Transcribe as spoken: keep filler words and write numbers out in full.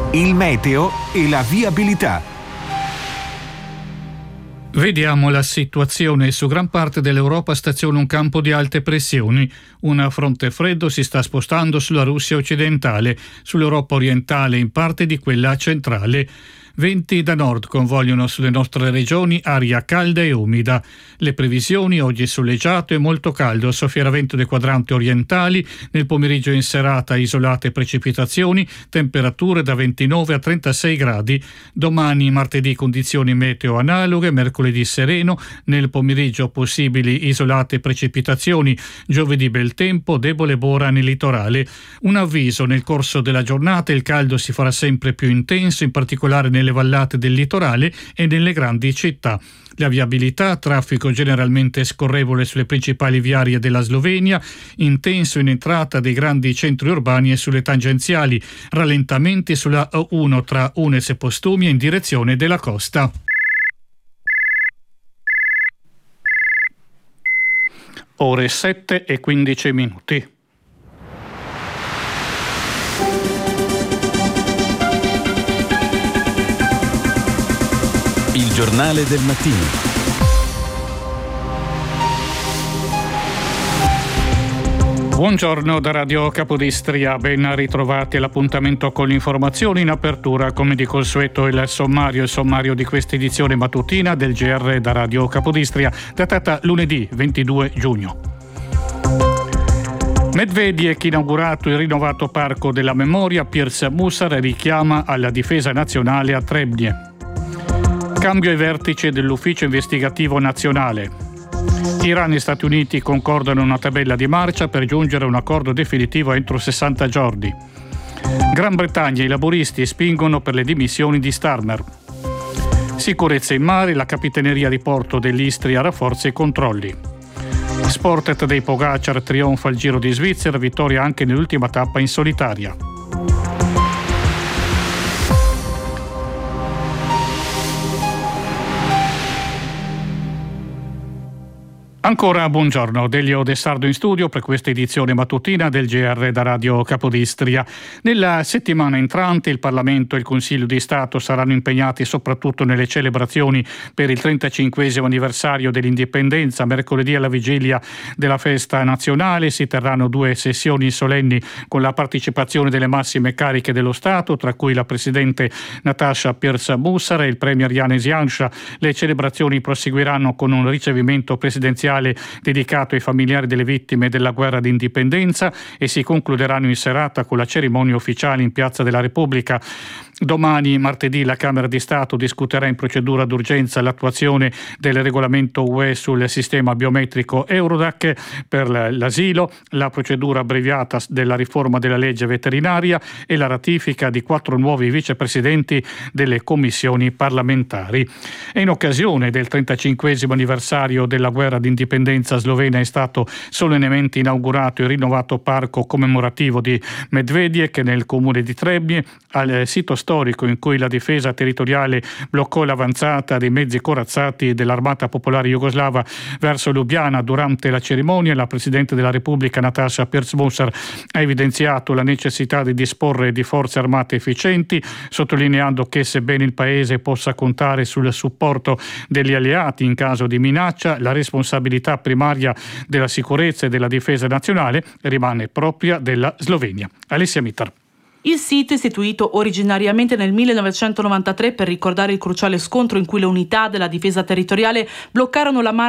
il meteo e la viabilità. Vediamo la situazione. Su gran parte dell'Europa staziona un campo di alte pressioni. Un fronte freddo si sta spostando sulla Russia occidentale, sull'Europa orientale e in parte di quella centrale. Venti da nord convogliano sulle nostre regioni aria calda e umida. Le previsioni: oggi soleggiato e molto caldo, soffierà vento dei quadranti orientali, nel pomeriggio e in serata isolate precipitazioni, temperature da ventinove a trentasei gradi. Domani martedì condizioni meteo analoghe, mercoledì sereno, nel pomeriggio possibili isolate precipitazioni, giovedì bel tempo, debole bora nel litorale. Un avviso: nel corso della giornata il caldo si farà sempre più intenso, in particolare nelle vallate del litorale e nelle grandi città. La viabilità: traffico generalmente scorrevole sulle principali viarie della Slovenia, intenso in entrata dei grandi centri urbani e sulle tangenziali, rallentamenti sulla A uno tra Unes e Postumia in direzione della costa. Ore sette e quindici minuti. Il giornale del mattino. Buongiorno da Radio Capodistria, ben ritrovati all'appuntamento con l'informazione. In apertura, come di consueto, il sommario, il sommario di questa edizione mattutina del G R da Radio Capodistria, datata lunedì ventidue giugno. Medvedev, inaugurato il rinnovato Parco della Memoria, Piers Musar richiama alla difesa nazionale a Trebnie. Cambio ai vertici dell'Ufficio Investigativo Nazionale. Iran e Stati Uniti concordano una tabella di marcia per giungere a un accordo definitivo entro sessanta giorni. Gran Bretagna: i laburisti spingono per le dimissioni di Starmer. Sicurezza in mare: la Capitaneria di Porto dell'Istria rafforza i controlli. Sport dei Pogacar, trionfa al Giro di Svizzera, vittoria anche nell'ultima tappa in solitaria. Ancora buongiorno, Delio De Sardo in studio per questa edizione mattutina del G R da Radio Capodistria. Nella settimana entrante il Parlamento e il Consiglio di Stato saranno impegnati soprattutto nelle celebrazioni per il trentacinquesimo anniversario dell'indipendenza. Mercoledì, alla vigilia della festa nazionale, si terranno due sessioni solenni con la partecipazione delle massime cariche dello Stato, tra cui la Presidente Natasha Pirc-Musar e il Premier Janez Janša. Le celebrazioni proseguiranno con un ricevimento presidenziale dedicato ai familiari delle vittime della guerra d'indipendenza e si concluderanno in serata con la cerimonia ufficiale in Piazza della Repubblica. Domani, martedì, la Camera di Stato discuterà in procedura d'urgenza l'attuazione del regolamento U E sul sistema biometrico Eurodac per l'asilo, la procedura abbreviata della riforma della legge veterinaria e la ratifica di quattro nuovi vicepresidenti delle commissioni parlamentari. E in occasione del trentacinquesimo anniversario della guerra d'indipendenza slovena è stato solennemente inaugurato il rinnovato parco commemorativo di Medvedev, che nel comune di Trebnie, al sito storico in cui la difesa territoriale bloccò l'avanzata dei mezzi corazzati dell'Armata Popolare Jugoslava verso Lubiana. Durante la cerimonia, la Presidente della Repubblica Natasha Pirc-Musar ha evidenziato la necessità di disporre di forze armate efficienti, sottolineando che, sebbene il Paese possa contare sul supporto degli alleati in caso di minaccia, la responsabilità primaria della sicurezza e della difesa nazionale rimane propria della Slovenia. Alessia Mittar. Il sito, istituito originariamente nel millenovecentonovantatré per ricordare il cruciale scontro in cui le unità della difesa territoriale bloccarono la